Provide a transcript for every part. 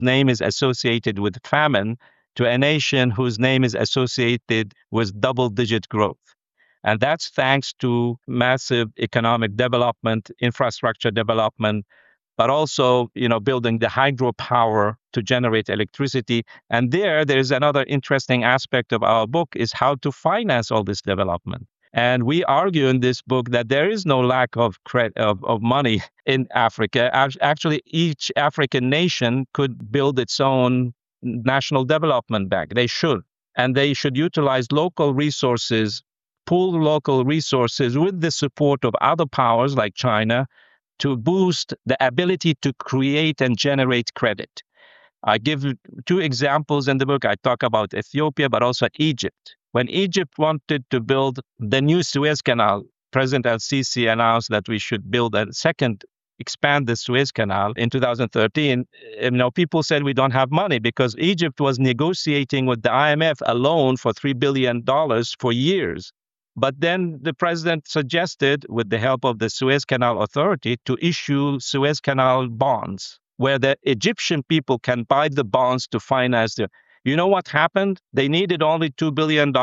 name is associated with famine to a nation whose name is associated with double-digit growth. And that's thanks to massive economic development, infrastructure development, but also, building the hydropower to generate electricity. And there is another interesting aspect of our book is how to finance all this development. And we argue in this book that there is no lack of of money in Africa. Actually, each African nation could build its own national development bank. They should. And they should utilize local resources, pool local resources with the support of other powers like China to boost the ability to create and generate credit. I give two examples in the book. I talk about Ethiopia, but also Egypt. When Egypt wanted to build the new Suez Canal, President al-Sisi announced that we should build a second, expand the Suez Canal in 2013. People said we don't have money because Egypt was negotiating with the IMF a loan for $3 billion for years. But then the president suggested, with the help of the Suez Canal Authority, to issue Suez Canal bonds, where the Egyptian people can buy the bonds to finance the. You know what happened? They needed only $2 billion.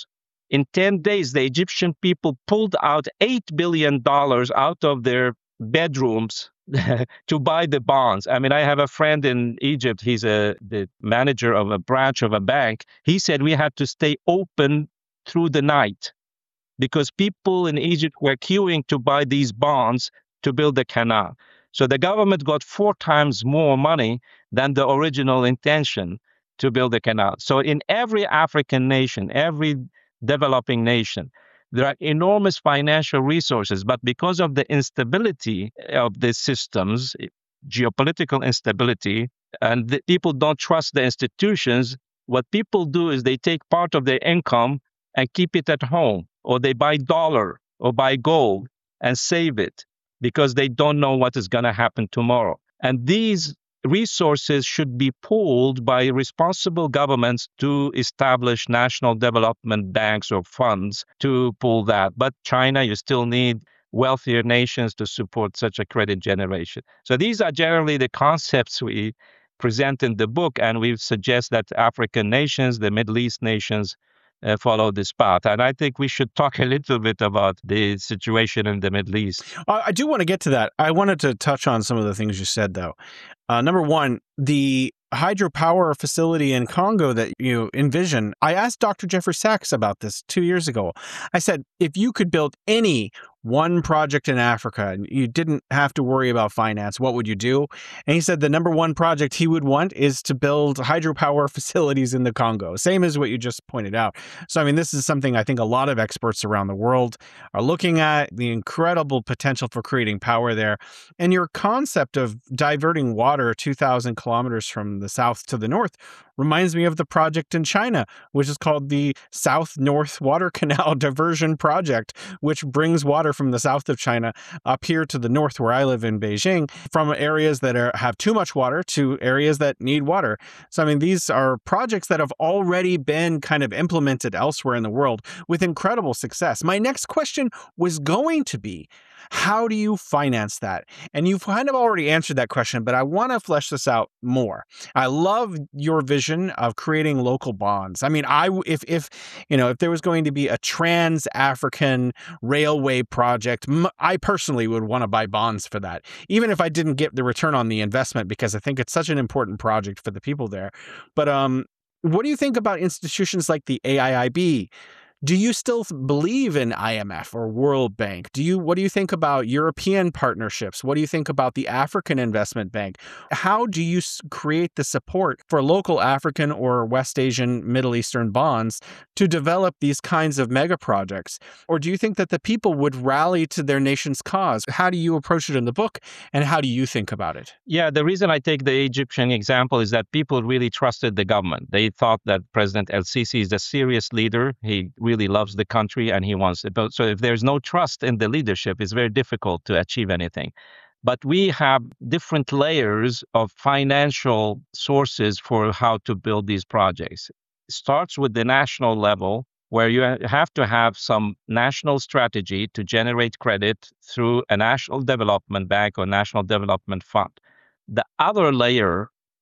In 10 days, the Egyptian people pulled out $8 billion out of their bedrooms to buy the bonds. I mean, I have a friend in Egypt. He's the manager of a branch of a bank. He said we had to stay open through the night because people in Egypt were queuing to buy these bonds to build the canal. So the government got 4 times more money than the original intention to build the canal. So in every African nation, every developing nation, there are enormous financial resources, but because of the instability of the systems, geopolitical instability, and the people don't trust the institutions, what people do is they take part of their income and keep it at home, or they buy dollar or buy gold and save it because they don't know what is going to happen tomorrow. And these resources should be pooled by responsible governments to establish national development banks or funds to pool that. But China, you still need wealthier nations to support such a credit generation. So these are generally the concepts we present in the book, and we suggest that African nations, the Middle East nations, follow this path. And I think we should talk a little bit about the situation in the Middle East. I do want to get to that. I wanted to touch on some of the things you said, though. Number one, the hydropower facility in Congo that you envision. I asked Dr. Jeffrey Sachs about this 2 years ago. I said, if you could build any one project in Africa and you didn't have to worry about finance, what would you do? And he said the number one project he would want is to build hydropower facilities in the Congo, same as what you just pointed out. So, I mean, this is something I think a lot of experts around the world are looking at, the incredible potential for creating power there. And your concept of diverting water 2,000 kilometers from the south to the north reminds me of the project in China, which is called the South-North Water Canal Diversion Project, which brings water from the south of China up here to the north where I live in Beijing, from areas that have too much water to areas that need water. So, I mean, these are projects that have already been kind of implemented elsewhere in the world with incredible success. My next question was going to be, how do you finance that? And you've kind of already answered that question, but I want to flesh this out more. I love your vision of creating local bonds. I mean, if there was going to be a trans-African railway project, I personally would want to buy bonds for that, even if I didn't get the return on the investment, because I think it's such an important project for the people there. But what do you think about institutions like the AIIB? Do you still believe in IMF or World Bank? What do you think about European partnerships? What do you think about the African Investment Bank? How do you create the support for local African or West Asian, Middle Eastern bonds to develop these kinds of mega projects? Or do you think that the people would rally to their nation's cause? How do you approach it in the book, and how do you think about it? Yeah, the reason I take the Egyptian example is that people really trusted the government. They thought that President El-Sisi is a serious leader. He really loves the country and he wants it. So if there's no trust in the leadership, it's very difficult to achieve anything. But we have different layers of financial sources for how to build these projects. It starts with the national level, where you have to have some national strategy to generate credit through a national development bank or national development fund. The other layer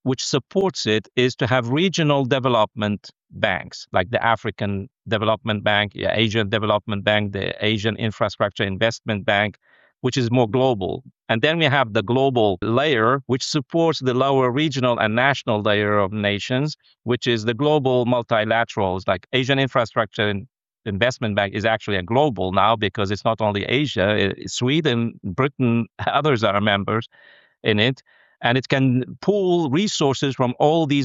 which supports it is to have regional development banks, like the African Development Bank, the Asian Development Bank, the Asian Infrastructure Investment Bank, which is more global. And then we have the global layer, which supports the lower regional and national layer of nations, which is the global multilaterals, like Asian Infrastructure Investment Bank is actually a global now because it's not only Asia, Sweden, Britain, others are members in it. And it can pool resources from all these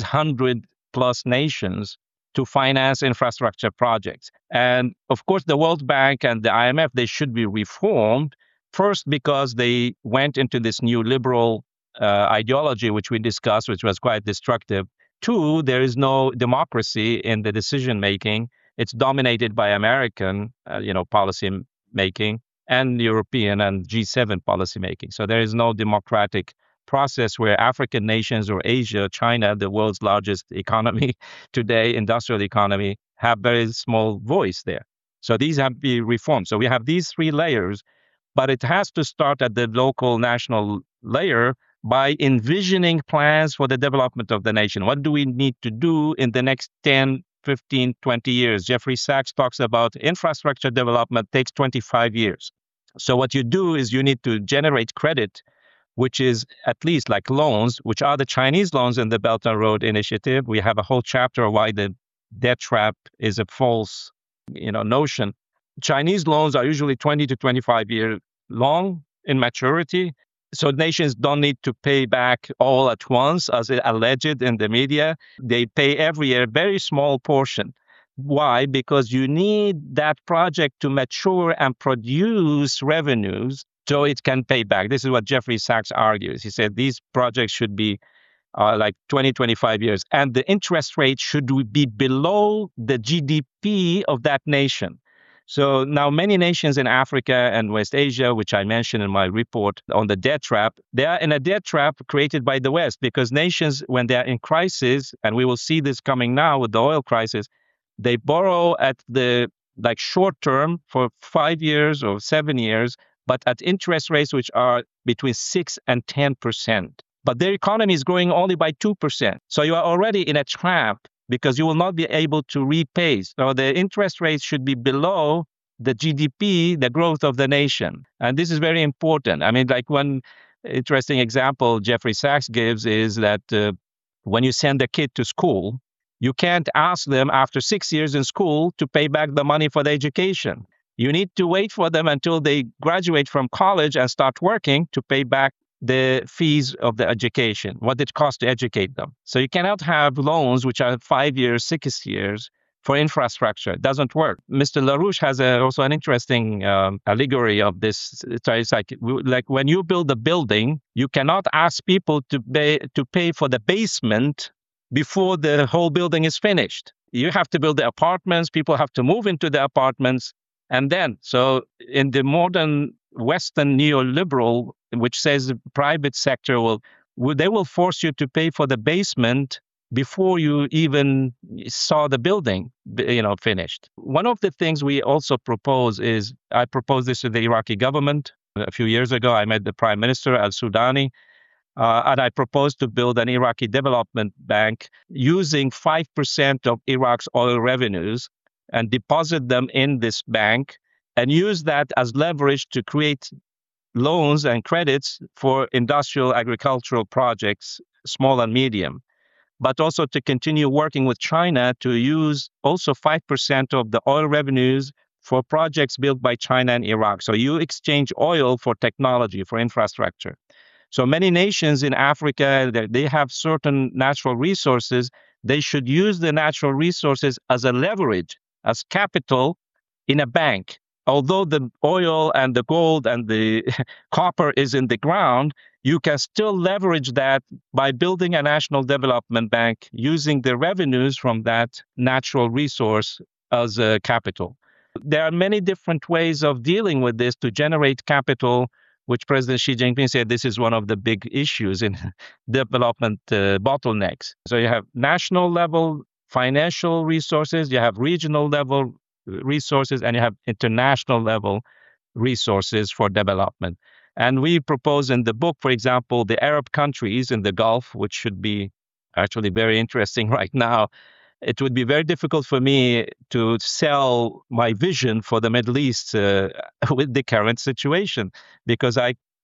100+ nations to finance infrastructure projects. And of course, the World Bank and the IMF, they should be reformed. First, because they went into this new liberal ideology, which we discussed, which was quite destructive. Two, there is no democracy in the decision making. It's dominated by American, policy making and European and G7 policy making. So there is no democratic process where African nations or Asia, China, the world's largest economy today, industrial economy, have very small voice there. So these have to be reformed. So we have these three layers, but it has to start at the local national layer by envisioning plans for the development of the nation. What do we need to do in the next 10, 15, 20 years? Jeffrey Sachs talks about infrastructure development takes 25 years. So what you do is you need to generate credit, which is at least like loans, which are the Chinese loans in the Belt and Road Initiative. We have a whole chapter on why the debt trap is a false, notion. Chinese loans are usually 20 to 25 years long in maturity. So nations don't need to pay back all at once, as alleged in the media. They pay every year a very small portion. Why? Because you need that project to mature and produce revenues so it can pay back. This is what Jeffrey Sachs argues. He said these projects should be like 20, 25 years, and the interest rate should be below the GDP of that nation. So now many nations in Africa and West Asia, which I mentioned in my report on the debt trap, they are in a debt trap created by the West, because nations, when they are in crisis, and we will see this coming now with the oil crisis, they borrow at the short term for 5 years or 7 years, but at interest rates which are between 6 and 10%. But their economy is growing only by 2%. So you are already in a trap because you will not be able to repay. So the interest rates should be below the GDP, the growth of the nation. And this is very important. I mean, like one interesting example Jeffrey Sachs gives is that when you send a kid to school, you can't ask them after 6 years in school to pay back the money for the education. You need to wait for them until they graduate from college and start working to pay back the fees of the education, what it costs to educate them. So you cannot have loans which are 5 years, 6 years for infrastructure. It doesn't work. Mr. LaRouche has also an interesting allegory of this. It's like when you build a building, you cannot ask people to pay for the basement before the whole building is finished. You have to build the apartments, people have to move into the apartments, and then, so in the modern Western neoliberal, which says the private sector they will force you to pay for the basement before you even saw the building, finished. One of the things we also propose is, I proposed this to the Iraqi government a few years ago. I met the Prime Minister al-Sudani, and I proposed to build an Iraqi development bank using 5% of Iraq's oil revenues and deposit them in this bank and use that as leverage to create loans and credits for industrial agricultural projects, small and medium, but also to continue working with China to use also 5% of the oil revenues for projects built by China and Iraq. So you exchange oil for technology, for infrastructure. So many nations in Africa, they have certain natural resources. They should use the natural resources as a leverage, as capital in a bank. Although the oil and the gold and the copper is in the ground, you can still leverage that by building a national development bank using the revenues from that natural resource as a capital. There are many different ways of dealing with this to generate capital, which President Xi Jinping said this is one of the big issues in development bottlenecks. So you have national level financial resources, you have regional level resources, and you have international level resources for development. And we propose in the book, for example, the Arab countries in the Gulf, which should be actually very interesting right now. It would be very difficult for me to sell my vision for the Middle East with the current situation because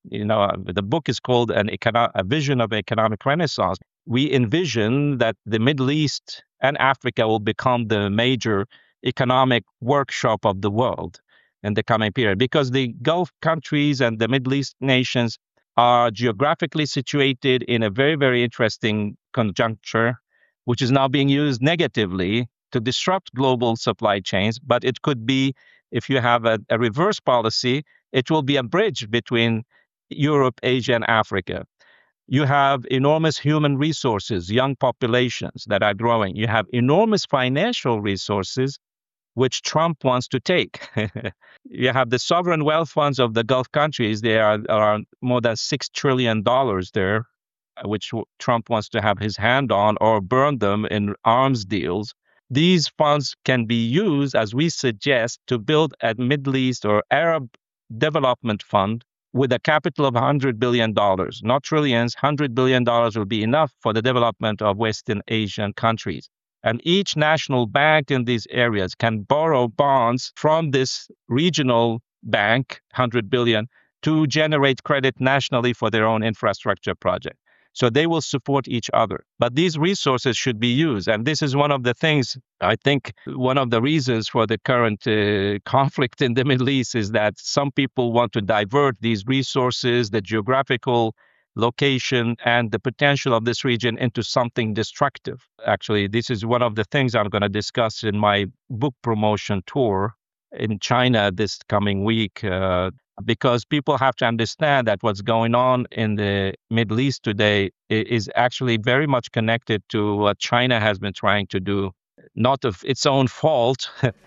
the book is called A Vision of Economic Renaissance. We envision that the Middle East and Africa will become the major economic workshop of the world in the coming period because the Gulf countries and the Middle East nations are geographically situated in a very, very interesting conjuncture, which is now being used negatively to disrupt global supply chains. But it could be, if you have a reverse policy, it will be a bridge between Europe, Asia, and Africa. You have enormous human resources, young populations that are growing. You have enormous financial resources, which Trump wants to take. You have the sovereign wealth funds of the Gulf countries. There are more than $6 trillion there, which Trump wants to have his hand on or burn them in arms deals. These funds can be used, as we suggest, to build a Middle East or Arab development fund with a capital of $100 billion, not trillions. $100 billion will be enough for the development of Western Asian countries. And each national bank in these areas can borrow bonds from this regional bank, 100 billion, to generate credit nationally for their own infrastructure project. So they will support each other. But these resources should be used. And this is one of the things, I think, one of the reasons for the current conflict in the Middle East is that some people want to divert these resources, the geographical location and the potential of this region into something destructive. Actually, this is one of the things I'm going to discuss in my book promotion tour in China this coming week, because people have to understand that what's going on in the Middle East today is actually very much connected to what China has been trying to do, not of its own fault,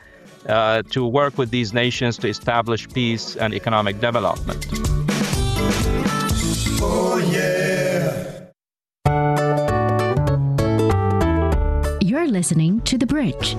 to work with these nations to establish peace and economic development. Oh, yeah. You're listening to The Bridge.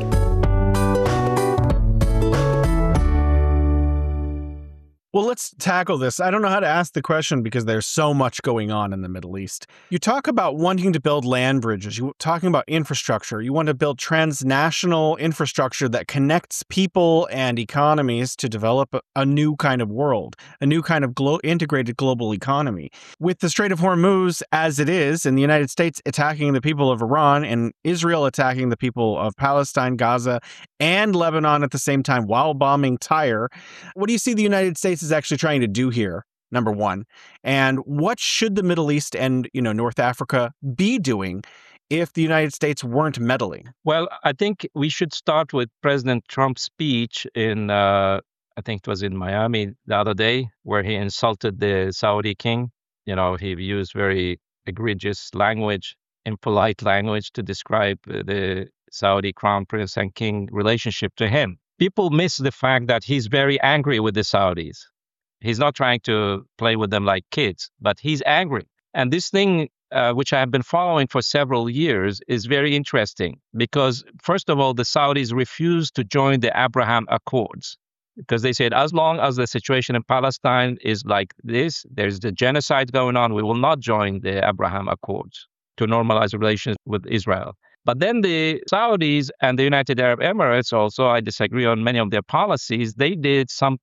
Well, let's tackle this. I don't know how to ask the question because there's so much going on in the Middle East. You talk about wanting to build land bridges. You're talking about infrastructure. You want to build transnational infrastructure that connects people and economies to develop a new kind of world, a new kind of integrated global economy. With the Strait of Hormuz as it is, and the United States attacking the people of Iran and Israel attacking the people of Palestine, Gaza, and Lebanon at the same time while bombing Tyre, what do you see the United States is actually trying to do here, number one? And what should the Middle East and, North Africa be doing if the United States weren't meddling? Well, I think we should start with President Trump's speech in, I think it was in Miami the other day, where he insulted the Saudi king. He used very egregious language, impolite language to describe the Saudi crown prince and king relationship to him. People miss the fact that he's very angry with the Saudis. He's not trying to play with them like kids, but he's angry. And this thing, which I have been following for several years, is very interesting because, first of all, the Saudis refused to join the Abraham Accords because they said, as long as the situation in Palestine is like this, there's the genocide going on, we will not join the Abraham Accords to normalize relations with Israel. But then the Saudis and the United Arab Emirates also, I disagree on many of their policies. They did some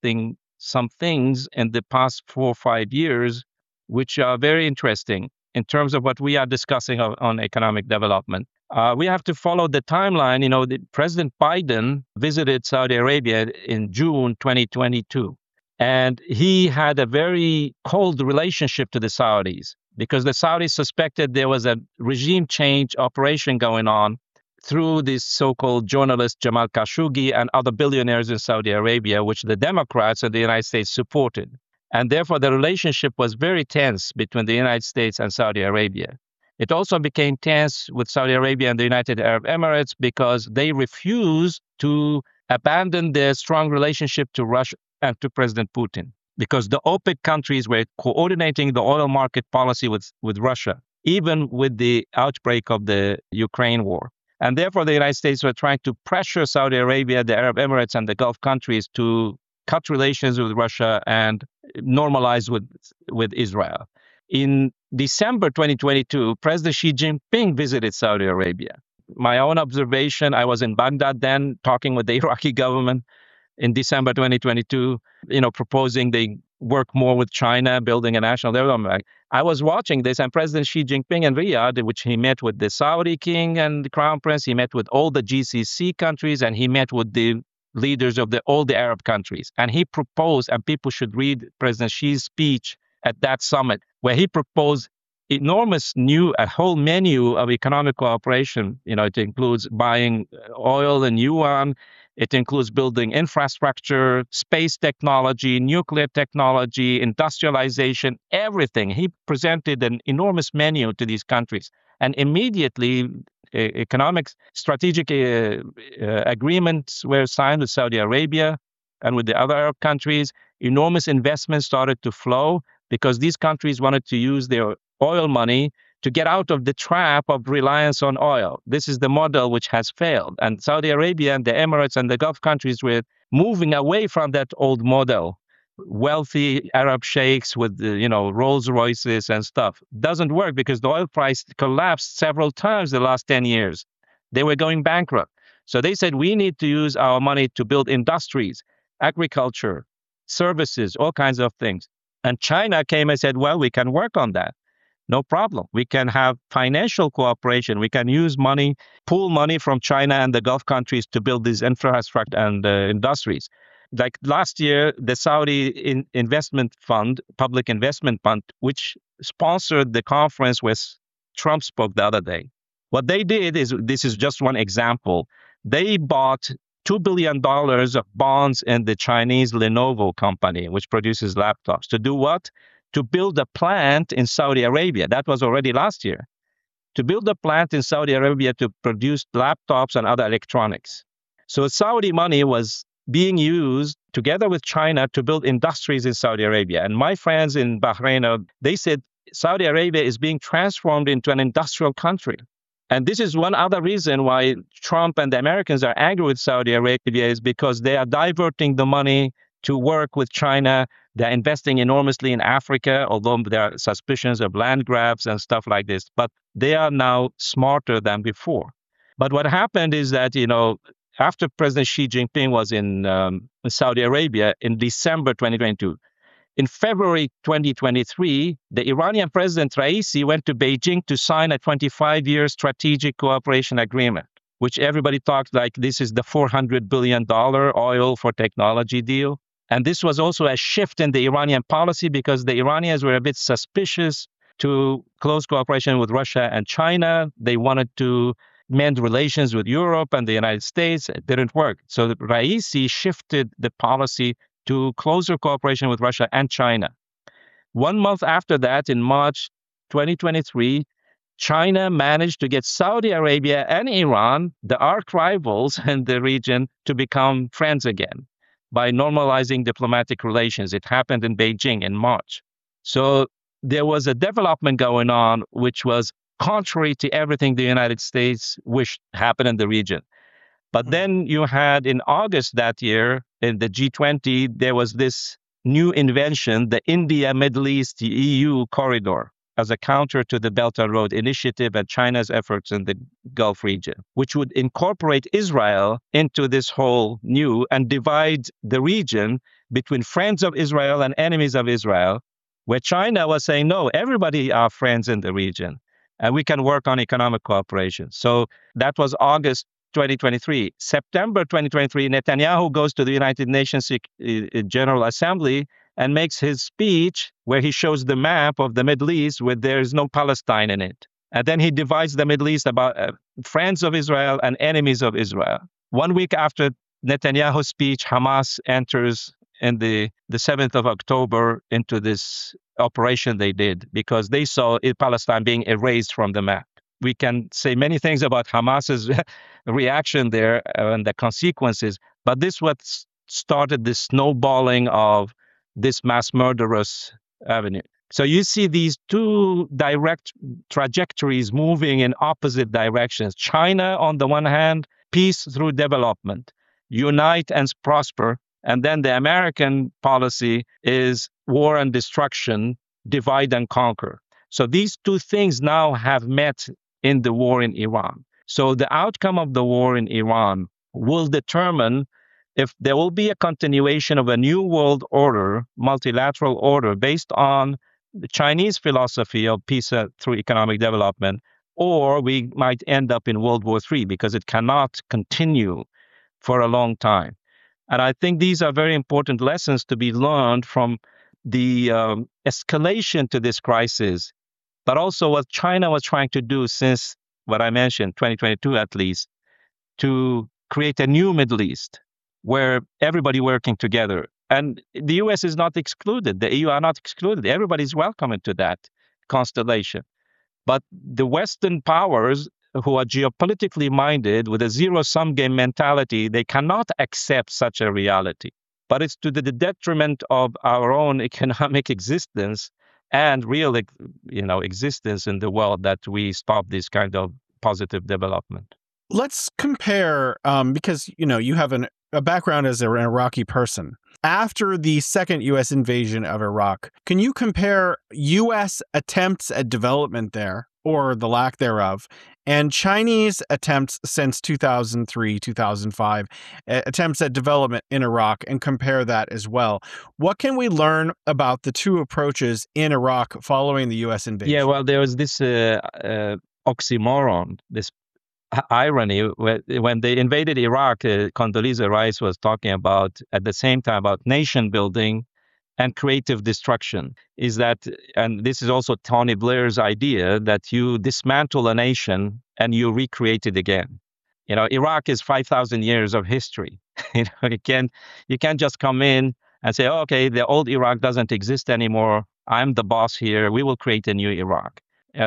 things in the past 4 or 5 years, which are very interesting in terms of what we are discussing on economic development. We have to follow the timeline. President Biden visited Saudi Arabia in June 2022, and he had a very cold relationship to the Saudis, because the Saudis suspected there was a regime change operation going on through this so-called journalist Jamal Khashoggi and other billionaires in Saudi Arabia, which the Democrats and the United States supported. And therefore, the relationship was very tense between the United States and Saudi Arabia. It also became tense with Saudi Arabia and the United Arab Emirates because they refused to abandon their strong relationship to Russia and to President Putin, because the OPEC countries were coordinating the oil market policy with Russia, even with the outbreak of the Ukraine war. And therefore, the United States were trying to pressure Saudi Arabia, the Arab Emirates, and the Gulf countries to cut relations with Russia and normalize with Israel. In December 2022, President Xi Jinping visited Saudi Arabia. My own observation, I was in Baghdad then talking with the Iraqi government in December 2022, proposing they work more with China, building a national development bank. I was watching this, and President Xi Jinping in Riyadh, which he met with the Saudi king and the crown prince, he met with all the GCC countries, and he met with the leaders of all the Arab countries. And he proposed, and people should read President Xi's speech at that summit, where he proposed a whole menu of economic cooperation. It includes buying oil in yuan. It includes building infrastructure, space technology, nuclear technology, industrialization, everything. He presented an enormous menu to these countries. And immediately, economic strategic agreements were signed with Saudi Arabia and with the other Arab countries. Enormous investments started to flow because these countries wanted to use their oil money to get out of the trap of reliance on oil. This is the model which has failed. And Saudi Arabia and the Emirates and the Gulf countries were moving away from that old model. Wealthy Arab sheikhs with, Rolls Royces and stuff. Doesn't work because the oil price collapsed several times the last 10 years. They were going bankrupt. So they said, we need to use our money to build industries, agriculture, services, all kinds of things. And China came and said, well, we can work on that. No problem. We can have financial cooperation. We can use money, pool money from China and the Gulf countries to build these infrastructure and industries. Like last year, the Saudi Investment Fund, Public Investment Fund, which sponsored the conference where Trump spoke the other day. What they did is, this is just one example, they bought $2 billion of bonds in the Chinese Lenovo company, which produces laptops. To do what? To build a plant in Saudi Arabia. That was already last year. To build a plant in Saudi Arabia to produce laptops and other electronics. So Saudi money was being used together with China to build industries in Saudi Arabia. And my friends in Bahrain, they said Saudi Arabia is being transformed into an industrial country. And this is one other reason why Trump and the Americans are angry with Saudi Arabia, is because they are diverting the money to work with China. They're investing enormously in Africa, although there are suspicions of land grabs and stuff like this. But they are now smarter than before. But what happened is that, after President Xi Jinping was in Saudi Arabia in December 2022, in February 2023, the Iranian President Raisi went to Beijing to sign a 25-year strategic cooperation agreement, which everybody talked like this is the $400 billion oil for technology deal. And this was also a shift in the Iranian policy because the Iranians were a bit suspicious to close cooperation with Russia and China. They wanted to mend relations with Europe and the United States. It didn't work. So Raisi shifted the policy to closer cooperation with Russia and China. 1 month after that, in March 2023, China managed to get Saudi Arabia and Iran, the arch rivals in the region, to become friends again by normalizing diplomatic relations. It happened in Beijing in March. So there was a development going on which was contrary to everything the United States wished happened in the region. But then you had in August that year, in the G20, there was this new invention, the India, Middle East, EU corridor, as a counter to the Belt and Road Initiative and China's efforts in the Gulf region, which would incorporate Israel into this whole new and divide the region between friends of Israel and enemies of Israel, where China was saying, no, everybody are friends in the region, and we can work on economic cooperation. So that was August 2023. September 2023, Netanyahu goes to the United Nations General Assembly and makes his speech where he shows the map of the Middle East where there is no Palestine in it. And then he divides the Middle East about friends of Israel and enemies of Israel. 1 week after Netanyahu's speech, Hamas enters in the 7th of October into this operation they did because they saw Palestine being erased from the map. We can say many things about Hamas's reaction there and the consequences, but this what started the snowballing of this mass murderous avenue. So you see these two direct trajectories moving in opposite directions. China, on the one hand, peace through development, unite and prosper. And then the American policy is war and destruction, divide and conquer. So these two things now have met in the war in Iran. So the outcome of the war in Iran will determine if there will be a continuation of a new world order, multilateral order, based on the Chinese philosophy of peace through economic development, or we might end up in World War III because it cannot continue for a long time. And I think these are very important lessons to be learned from the escalation to this crisis, but also what China was trying to do since what I mentioned, 2022 at least, to create a new Middle East where everybody working together. And the US is not excluded. The EU are not excluded. Everybody's welcome into that constellation. But the Western powers who are geopolitically minded with a zero-sum game mentality, they cannot accept such a reality. But it's to the detriment of our own economic existence and real, existence in the world that we stop this kind of positive development. Let's compare, because you have a background as an Iraqi person. After the second U.S. invasion of Iraq, can you compare U.S. attempts at development there, or the lack thereof, and Chinese attempts since 2003, 2005, attempts at development in Iraq, and compare that as well? What can we learn about the two approaches in Iraq following the U.S. invasion? Yeah, well, there was this oxymoron, this irony. When they invaded Iraq, Condoleezza Rice was talking about, at the same time, about nation building and creative destruction. And this is also Tony Blair's idea, that you dismantle a nation and you recreate it again. Iraq is 5,000 years of history. You can't just come in and say, oh, okay, the old Iraq doesn't exist anymore. I'm the boss here. We will create a new Iraq.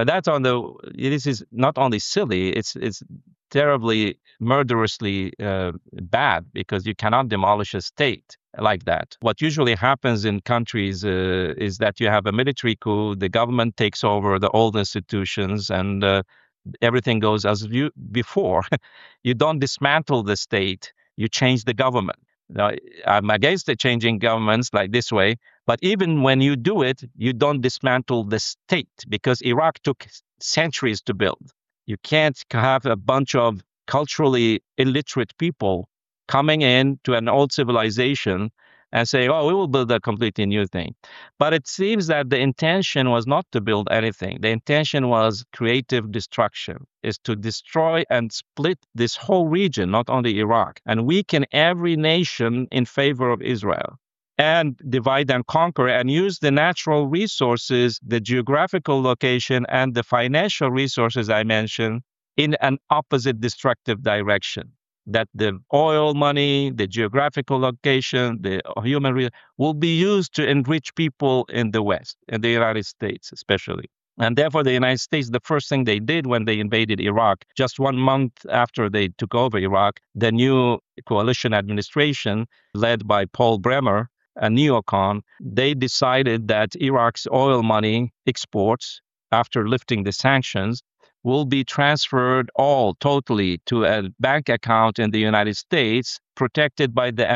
This is not only silly, it's terribly, murderously bad, because you cannot demolish a state like that. What usually happens in countries is that you have a military coup, the government takes over the old institutions, and everything goes as before. You don't dismantle the state, you change the government. Now, I'm against the changing governments like this way, but even when you do it, you don't dismantle the state, because Iraq took centuries to build. You can't have a bunch of culturally illiterate people coming in to an old civilization and say, oh, we will build a completely new thing. But it seems that the intention was not to build anything. The intention was creative destruction, is to destroy and split this whole region, not only Iraq, and weaken every nation in favor of Israel, and divide and conquer, and use the natural resources, the geographical location, and the financial resources I mentioned in an opposite destructive direction. That the oil money, the geographical location, the human will be used to enrich people in the West, in the United States especially. And therefore, the United States, the first thing they did when they invaded Iraq, just 1 month after they took over Iraq, the new coalition administration led by Paul Bremer, a neocon, they decided that Iraq's oil money exports, after lifting the sanctions, will be transferred totally to a bank account in the United States, protected by the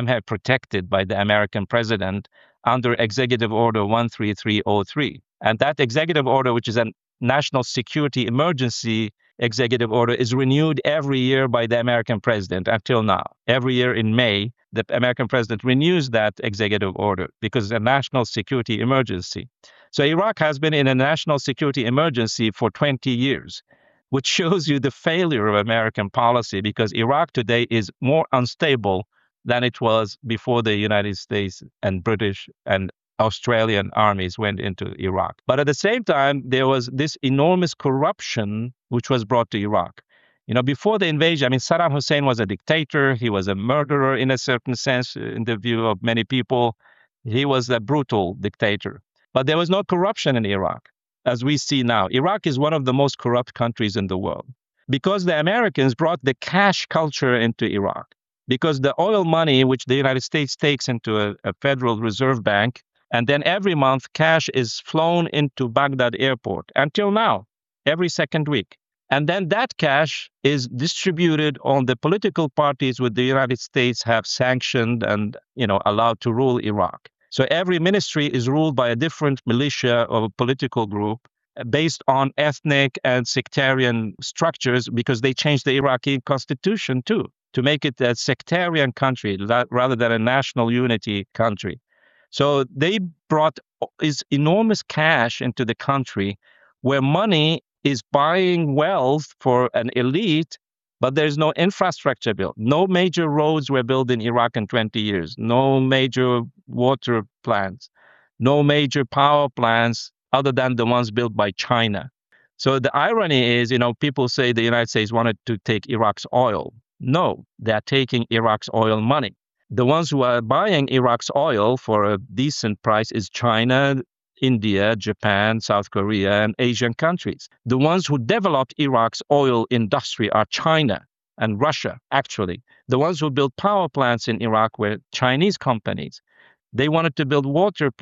American president under Executive Order 13303. And that executive order, which is a national security emergency executive order, is renewed every year by the American president until now. Every year in May, the American president renews that executive order because it's a national security emergency. So Iraq has been in a national security emergency for 20 years, which shows you the failure of American policy, because Iraq today is more unstable than it was before the United States and British and Australian armies went into Iraq. But at the same time, there was this enormous corruption which was brought to Iraq. Before the invasion, Saddam Hussein was a dictator. He was a murderer in a certain sense, in the view of many people. He was a brutal dictator. But there was no corruption in Iraq, as we see now. Iraq is one of the most corrupt countries in the world because the Americans brought the cash culture into Iraq. Because the oil money, which the United States takes into a Federal Reserve Bank, and then every month cash is flown into Baghdad airport until now, every second week. And then that cash is distributed on the political parties which the United States have sanctioned and allowed to rule Iraq. So every ministry is ruled by a different militia or political group based on ethnic and sectarian structures because they changed the Iraqi constitution too to make it a sectarian country rather than a national unity country. So they brought is enormous cash into the country where money is buying wealth for an elite, but there's no infrastructure built. No major roads were built in Iraq in 20 years. No major water plants. No major power plants other than the ones built by China. So the irony is, people say the United States wanted to take Iraq's oil. No, they're taking Iraq's oil money. The ones who are buying Iraq's oil for a decent price is China, India, Japan, South Korea, and Asian countries. The ones who developed Iraq's oil industry are China and Russia, actually. The ones who built power plants in Iraq were Chinese companies. They wanted to build water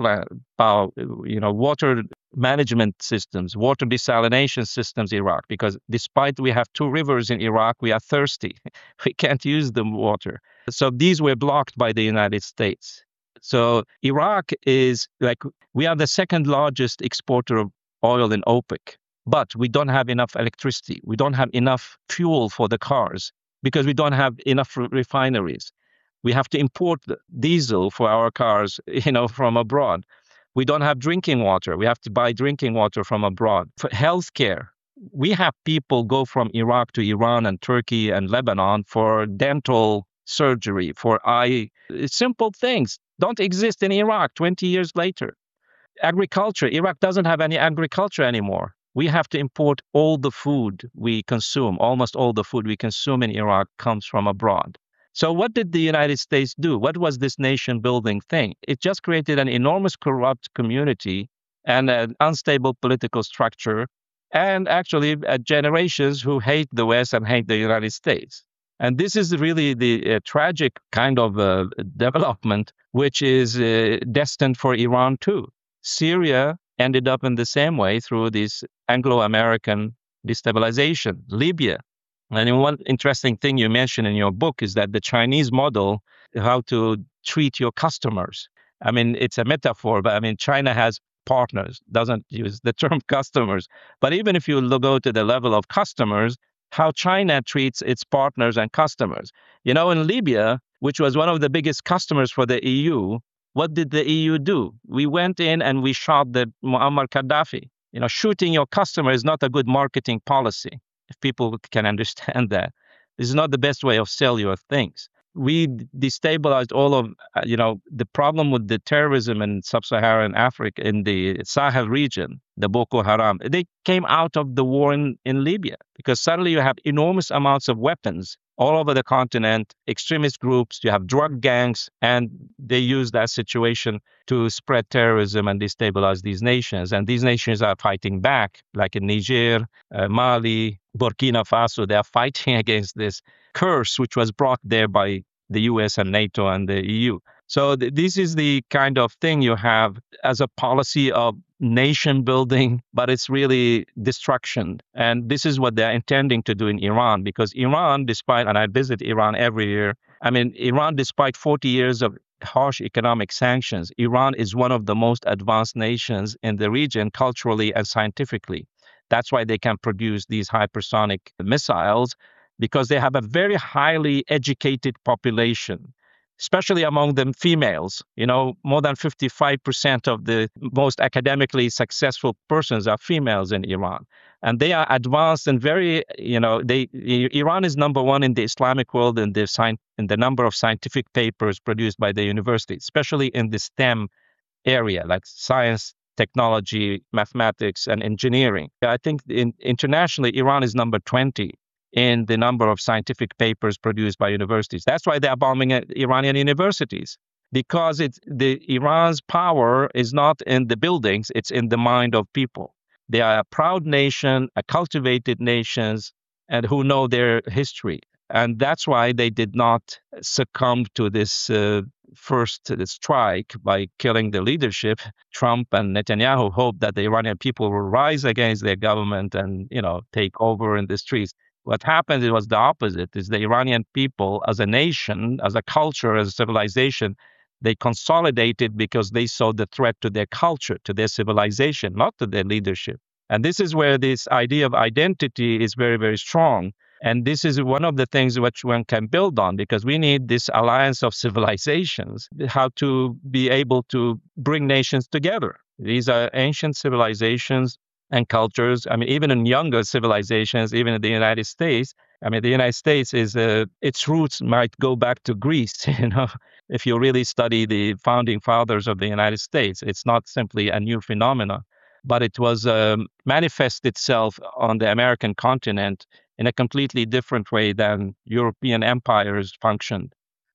management systems, water desalination systems in Iraq, because despite we have 2 rivers in Iraq, we are thirsty. We can't use the water. So these were blocked by the United States. So Iraq is we are the second largest exporter of oil in OPEC, but we don't have enough electricity. We don't have enough fuel for the cars because we don't have enough refineries. We have to import diesel for our cars, from abroad. We don't have drinking water. We have to buy drinking water from abroad. For healthcare, we have people go from Iraq to Iran and Turkey and Lebanon for dental surgery, for eye, simple things don't exist in Iraq 20 years later. Agriculture, Iraq doesn't have any agriculture anymore. We have to import all the food we consume. Almost all the food we consume in Iraq comes from abroad. So what did the United States do? What was this nation-building thing? It just created an enormous corrupt community and an unstable political structure, and actually generations who hate the West and hate the United States. And this is really the tragic kind of development, which is destined for Iran too. Syria ended up in the same way through this Anglo-American destabilization. Libya. And one interesting thing you mentioned in your book is that the Chinese model, how to treat your customers. I mean, it's a metaphor, but China has partners, doesn't use the term customers. But even if you go to the level of customers, how China treats its partners and customers. In Libya, which was one of the biggest customers for the EU, what did the EU do? We went in and we shot the Muammar Gaddafi. Shooting your customer is not a good marketing policy. If people can understand that, this is not the best way of sell your things. We destabilized all of, the problem with the terrorism in sub-Saharan Africa, in the Sahel region, the Boko Haram. They came out of the war in Libya because suddenly you have enormous amounts of weapons all over the continent, extremist groups, you have drug gangs, and they use that situation to spread terrorism and destabilize these nations. And these nations are fighting back, like in Niger, Mali, Burkina Faso. They are fighting against this curse, which was brought there by the US and NATO and the EU. So this is the kind of thing you have as a policy of nation building, but it's really destruction. And this is what they're intending to do in Iran, because Iran, and I visit Iran every year, Iran, despite 40 years of harsh economic sanctions, Iran is one of the most advanced nations in the region culturally and scientifically. That's why they can produce these hypersonic missiles, because they have a very highly educated population, especially among them females. More than 55% of the most academically successful persons are females in Iran. And they are advanced and very, Iran is number one in the Islamic world in the number of scientific papers produced by the university, especially in the STEM area, like science, technology, mathematics, and engineering. I think internationally, Iran is number 20 in the number of scientific papers produced by universities. That's why they are bombing Iranian universities, because Iran's power is not in the buildings, it's in the mind of people. They are a proud nation, a cultivated nations, and who know their history. And that's why they did not succumb to this first strike by killing the leadership. Trump and Netanyahu hoped that the Iranian people will rise against their government and, take over in the streets. What happened, it was the opposite, is the Iranian people as a nation, as a culture, as a civilization, They consolidated because they saw the threat to their culture, to their civilization, not to their leadership. And this is where this idea of identity is very, very strong. And this is one of the things which one can build on, because we need this alliance of civilizations, how to be able to bring nations together. These are ancient civilizations and cultures. I mean, even in younger civilizations, even in the United States, I mean, the United States is, its roots might go back to Greece, if you really study the founding fathers of the United States. It's not simply a new phenomenon, but it was manifest itself on the American continent in a completely different way than European empires functioned.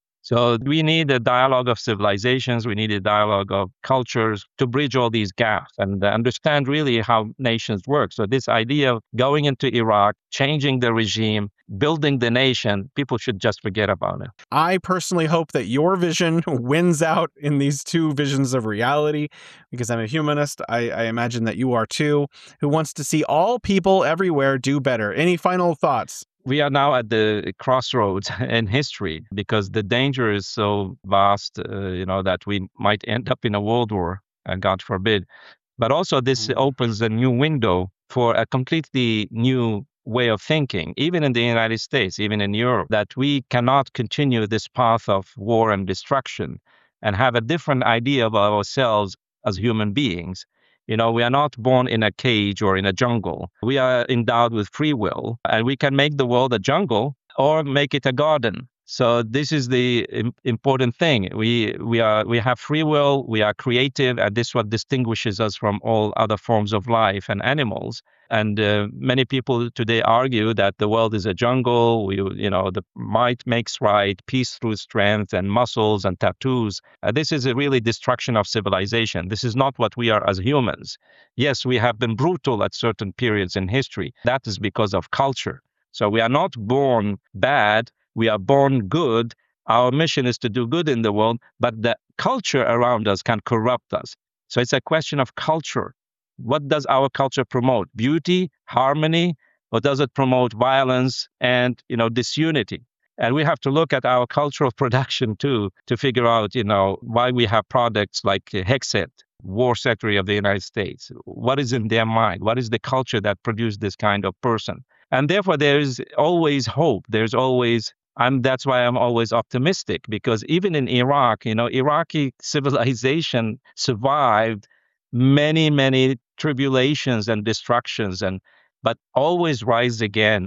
So we need a dialogue of civilizations. We need a dialogue of cultures to bridge all these gaps and understand really how nations work. So this idea of going into Iraq, changing the regime, building the nation, people should just forget about it. I personally hope that your vision wins out in these two visions of reality, because I'm a humanist. I imagine that you are too, who wants to see all people everywhere do better. Any final thoughts? We are now at the crossroads in history because the danger is so vast, that we might end up in a world war, God forbid. But also this opens a new window for a completely new way of thinking, even in the United States, even in Europe, that we cannot continue this path of war and destruction and have a different idea of ourselves as human beings. We are not born in a cage or in a jungle. We are endowed with free will, and we can make the world a jungle or make it a garden. So this is the important thing. We have free will, we are creative, and this is what distinguishes us from all other forms of life and animals. And many people today argue that the world is a jungle. The might makes right, peace through strength, and muscles and tattoos. This is a really destruction of civilization. This is not what we are as humans. Yes, we have been brutal at certain periods in history. That is because of culture. So we are not born bad. We are born good. Our mission is to do good in the world, but the culture around us can corrupt us. So it's a question of culture. What does our culture promote? Beauty, harmony, or does it promote violence and, disunity? And we have to look at our cultural production too to figure out, why we have products like Hexet, War Secretary of the United States. What is in their mind? What is the culture that produced this kind of person? And therefore, there is always hope. There's always that's why I'm always optimistic, because even in Iraq, Iraqi civilization survived many, many tribulations and destructions, but always rise again,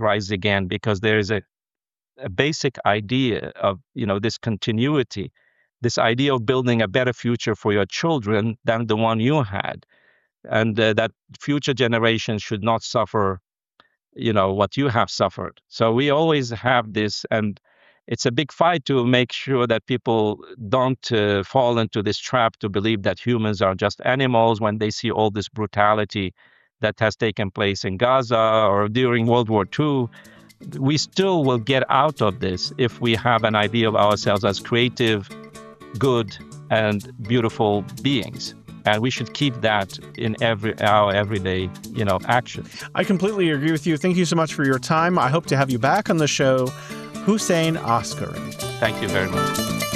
because there is a basic idea of, this continuity, this idea of building a better future for your children than the one you had. And that future generations should not suffer what you have suffered. So we always have this, and it's a big fight to make sure that people don't fall into this trap to believe that humans are just animals when they see all this brutality that has taken place in Gaza or during World War II. We still will get out of this if we have an idea of ourselves as creative, good, and beautiful beings. And we should keep that in our everyday, action. I completely agree with you. Thank you so much for your time. I hope to have you back on the show. Hussein Askari. Thank you very much.